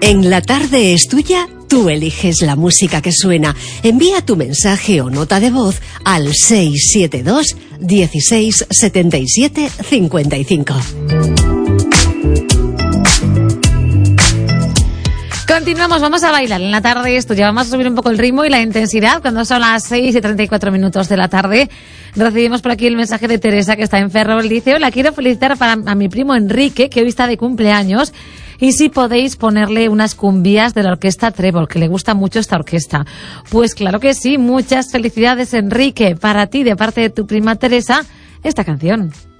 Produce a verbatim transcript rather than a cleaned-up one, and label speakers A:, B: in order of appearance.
A: En La Tarde es Tuya, tú eliges la música que suena. Envía tu mensaje o nota de voz al seis siete dos, dieciséis, setenta y siete, cincuenta y cinco.
B: Continuamos, vamos a bailar en La Tarde es Tuya. Vamos a subir un poco el ritmo y la intensidad. Cuando son las seis y treinta y cuatro minutos de la tarde, recibimos por aquí el mensaje de Teresa, que está en Ferrol. Dice: hola, quiero felicitar para, a mi primo Enrique, que hoy está de cumpleaños, y si podéis ponerle unas cumbias de la orquesta Trébol, que le gusta mucho esta orquesta. Pues claro que sí, muchas felicidades, Enrique, para ti, de parte de tu prima Teresa, esta canción.